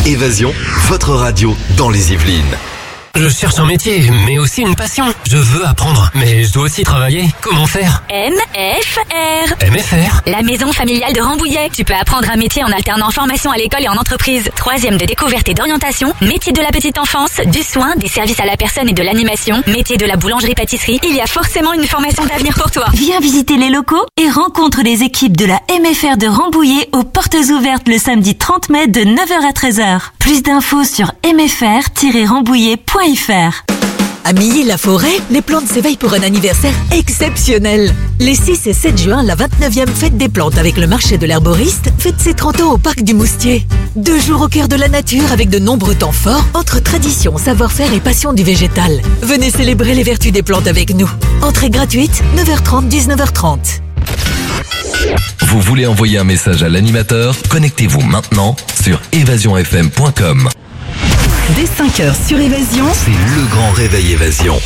Évasion, votre radio dans les Yvelines. Je cherche un métier, mais aussi une passion. Je veux apprendre, mais je dois aussi travailler. Comment faire ? MFR. MFR ? La maison familiale de Rambouillet. Tu peux apprendre un métier en alternant formation à l'école et en entreprise. 3e de découverte et d'orientation. Métier de la petite enfance, du soin, des services à la personne et de l'animation. Métier de la boulangerie-pâtisserie. Il y a forcément une formation d'avenir pour toi. Viens visiter les locaux et rencontre les équipes de la MFR de Rambouillet aux portes ouvertes le samedi 30 mai de 9h à 13h. Plus d'infos sur mfr-rambouillet.fr. À Milly-la-Forêt, les plantes s'éveillent pour un anniversaire exceptionnel. Les 6 et 7 juin, la 29e fête des plantes avec le marché de l'herboriste fête ses 30 ans au parc du Moustier. 2 jours au cœur de la nature avec de nombreux temps forts entre tradition, savoir-faire et passion du végétal. Venez célébrer les vertus des plantes avec nous. Entrée gratuite, 9h30, 19h30. Vous voulez envoyer un message à l'animateur ? Connectez-vous maintenant sur évasionfm.com. Dès 5h sur Évasion, C'est le grand réveil Évasion.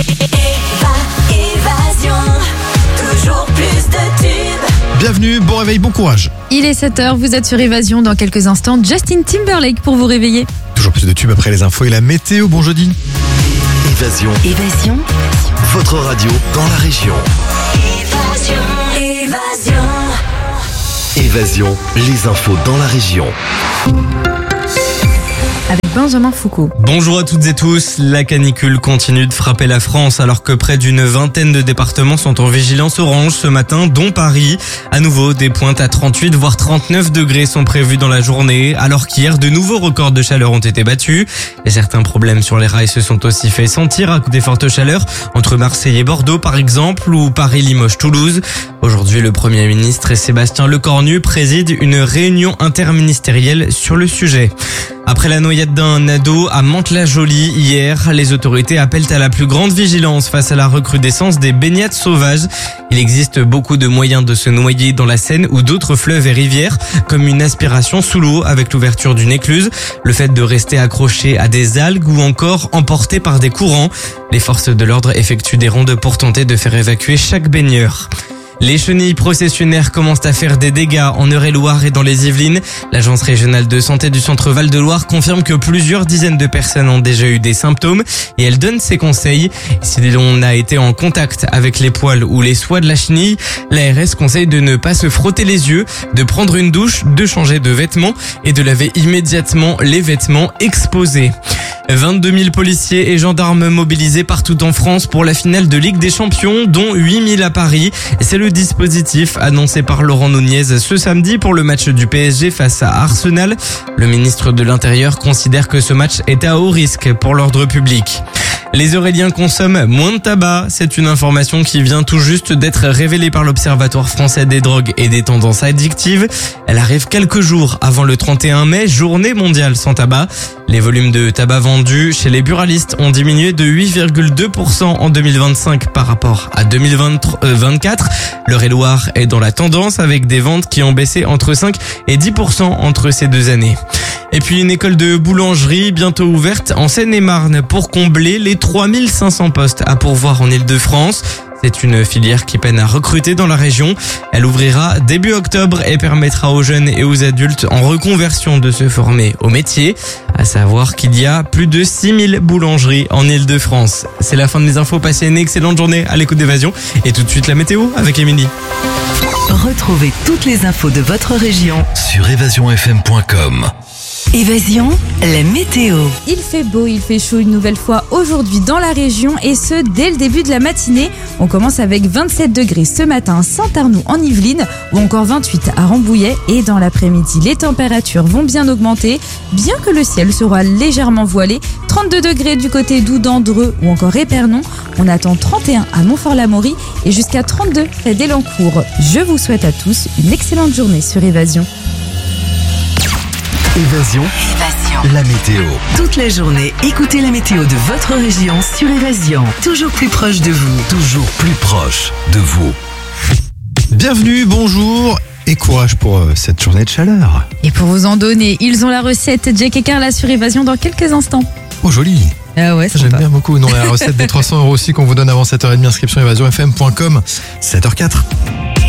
Évasion, toujours plus de tubes. Bienvenue, bon réveil, bon courage. Il est 7h, vous êtes sur Évasion. Dans quelques instants, Justin Timberlake pour vous réveiller. Toujours plus de tubes après les infos et la météo. Bon jeudi. Évasion, Évasion, votre radio dans la région. Évasion. Évasion, les infos dans la région. Avec Benjamin Foucault. Bonjour à toutes et tous. La canicule continue de frapper la France alors que près d'une vingtaine de départements sont en vigilance orange ce matin, dont Paris. À nouveau, des pointes à 38 voire 39 degrés sont prévues dans la journée, alors qu'hier, de nouveaux records de chaleur ont été battus. Et certains problèmes sur les rails se sont aussi fait sentir à cause des fortes chaleurs entre Marseille et Bordeaux par exemple, ou Paris-Limoges-Toulouse. Aujourd'hui, le Premier ministre Sébastien Lecornu préside une réunion interministérielle sur le sujet. Après la noyade d'un ado à Mantes-la-Jolie hier, les autorités appellent à la plus grande vigilance face à la recrudescence des baignades sauvages. Il existe beaucoup de moyens de se noyer dans la Seine ou d'autres fleuves et rivières, comme une aspiration sous l'eau avec l'ouverture d'une écluse, le fait de rester accroché à des algues ou encore emporté par des courants. Les forces de l'ordre effectuent des rondes pour tenter de faire évacuer chaque baigneur. Les chenilles processionnaires commencent à faire des dégâts en Eure-et-Loir et dans les Yvelines. L'agence régionale de santé du centre Val-de-Loire confirme que plusieurs dizaines de personnes ont déjà eu des symptômes et elle donne ses conseils. Si l'on a été en contact avec les poils ou les soies de la chenille, l'ARS conseille de ne pas se frotter les yeux, de prendre une douche, de changer de vêtements et de laver immédiatement les vêtements exposés. 22 000 policiers et gendarmes mobilisés partout en France pour la finale de Ligue des Champions, dont 8 000 à Paris. C'est le dispositif annoncé par Laurent Nunez ce samedi pour le match du PSG face à Arsenal. Le ministre de l'Intérieur considère que ce match est à haut risque pour l'ordre public. Les Euréliens consomment moins de tabac. C'est une information qui vient tout juste d'être révélée par l'Observatoire français des drogues et des tendances addictives. Elle arrive quelques jours avant le 31 mai, journée mondiale sans tabac. Les volumes de tabac vendus chez les buralistes ont diminué de 8,2% en 2025 par rapport à 2024. L'Eure-et-Loir est dans la tendance avec des ventes qui ont baissé entre 5 et 10% entre ces deux années. Et puis une école de boulangerie bientôt ouverte en Seine-et-Marne pour combler les 3500 postes à pourvoir en Île-de-France. C'est une filière qui peine à recruter dans la région. Elle ouvrira début octobre et permettra aux jeunes et aux adultes en reconversion de se former au métier. À savoir qu'il y a plus de 6000 boulangeries en Île-de-France. C'est la fin de mes infos. Passez une excellente journée à l'écoute d'Évasion. Et tout de suite la météo avec Émilie. retrouvez toutes les infos de votre région Sur évasionfm.com. Évasion, la météo. Il fait beau, il fait chaud une nouvelle fois aujourd'hui dans la région et ce dès le début de la matinée. On commence avec 27 degrés ce matin à Saint-Arnoux en Yvelines ou encore 28 à Rambouillet et dans l'après-midi les températures vont bien augmenter bien que le ciel sera légèrement voilé. 32 degrés du côté d'Oudan, Dreux ou encore Épernon. On attend 31 à Montfort-l'Amaury et jusqu'à 32 près d'Elancourt. Je vous souhaite à tous une excellente journée sur Évasion. Évasion, la météo. Toute la journée, écoutez la météo de votre région sur Évasion. Toujours plus proche de vous. Toujours plus proche de vous. Bienvenue, bonjour et courage pour cette journée de chaleur. Et pour vous en donner, ils ont la recette. Jack et Carla sur Évasion dans quelques instants. Oh joli. Ah ouais, j'aime bien beaucoup. Non, la recette des 300 € aussi qu'on vous donne avant 7h30, inscription évasionfm.com, 7h04.